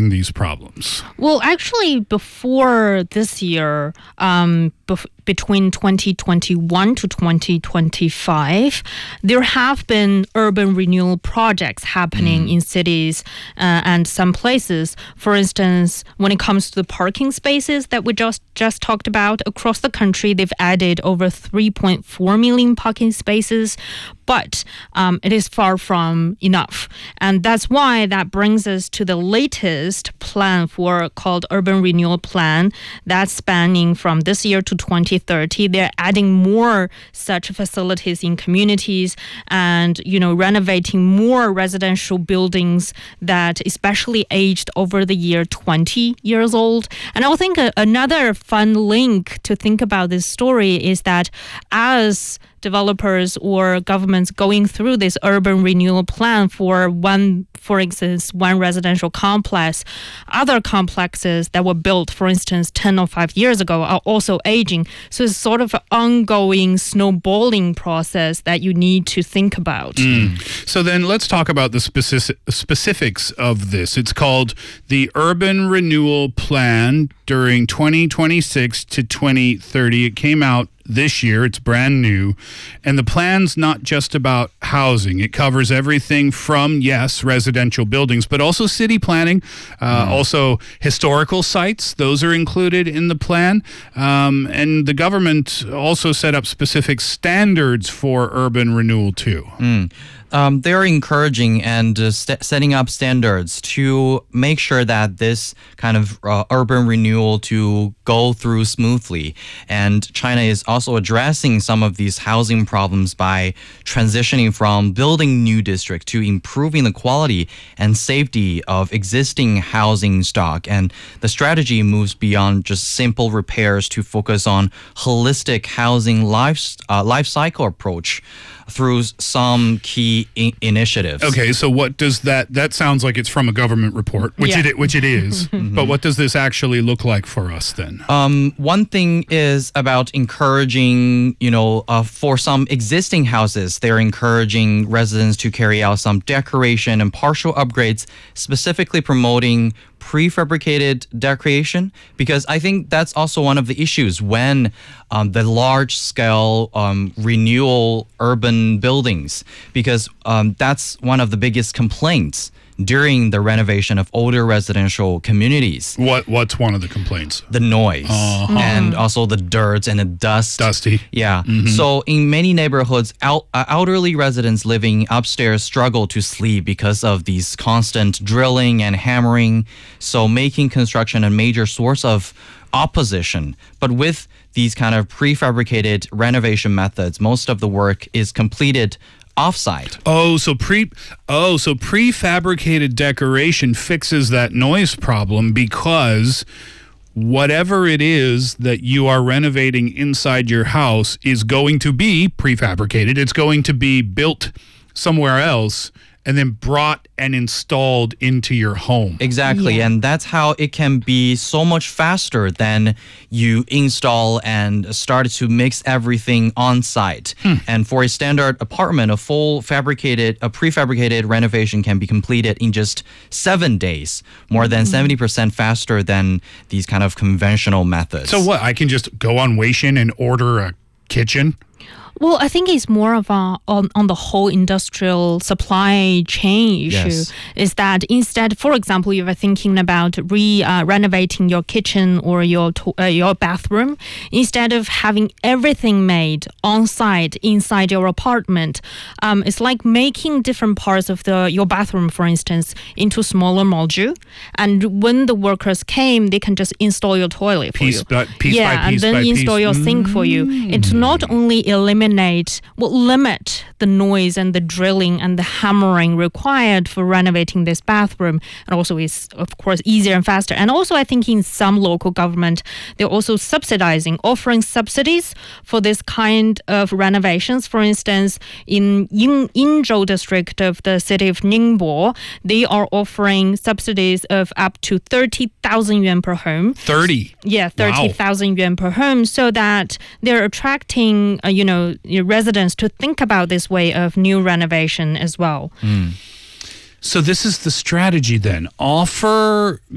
solving these problems? Well, actually, before this year, between 2021 to 2025, there have been urban renewal projects happening in cities and some places. For instance, when it comes to the parking spaces that we just talked about, across the country, they've added over 3.4 million parking spaces. But it is far from enough. And that's why that brings us to the latest plan called Urban Renewal Plan that's spanning from this year to 2030. They're adding more such facilities in communities and, renovating more residential buildings that especially aged over the year 20 years old. And I think another fun link to think about this story is that as developers or governments going through this urban renewal plan for instance, one residential complex, other complexes that were built, for instance, 10 or 5 years ago are also aging. So it's sort of an ongoing snowballing process that you need to think about. So then let's talk about the specifics of this. It's called the Urban Renewal Plan during 2026 to 2030. It came out this year. It's brand new. And the plan's not just about housing. It covers everything from, yes, residential buildings, but also city planning, also historical sites. Those are included in the plan. And the government also set up specific standards for urban renewal too. They're encouraging and setting up standards to make sure that this kind of urban renewal to go through smoothly. And China is also addressing some of these housing problems by transitioning from building new districts to improving the quality and safety of existing housing stock. And the strategy moves beyond just simple repairs to focus on holistic housing life cycle approach through some key initiatives. Okay, so what does that sounds like it's from a government report, which it is. But what does this actually look like for us then? One thing is about encouraging, for some existing houses, they're encouraging residents to carry out some decoration and partial upgrades, specifically promoting prefabricated decoration, because I think that's also one of the issues when the large-scale renewal urban buildings, because that's one of the biggest complaints during the renovation of older residential communities. What's one of the complaints? The noise and also the dirt and the dust. Dusty. Yeah. So in many neighborhoods, elderly residents living upstairs struggle to sleep because of these constant drilling and hammering, so making construction a major source of opposition. But with these kind of prefabricated renovation methods, most of the work is completed offsite. So prefabricated decoration fixes that noise problem, because whatever it is that you are renovating inside your house is going to be prefabricated. It's going to be built somewhere else and then brought and installed into your home. Exactly. And that's how it can be so much faster than you install and start to mix everything on site. And for a standard apartment, a prefabricated renovation can be completed in just 7 days, more than 70% faster than these kind of conventional methods. So what? I can just go on Weixin and order a kitchen? Well, I think it's more of on the whole industrial supply chain issue. Yes. Is that instead, for example, if you're thinking about renovating your kitchen or your bathroom, instead of having everything made on site inside your apartment, it's like making different parts of your bathroom, for instance, into smaller module. And when the workers came, they can just install your toilet for you. And then install your sink for you. It not only limit the noise and the drilling and the hammering required for renovating this bathroom, and also is of course easier and faster. And also I think in some local government, they're also offering subsidies for this kind of renovations. For instance, in Yingzhou district of the city of Ningbo, they are offering subsidies of up to 30,000 yuan per home. 30? Yeah, 30,000 yuan per home, so that they're attracting, your residents to think about this way of new renovation as well. So this is the strategy then. Offer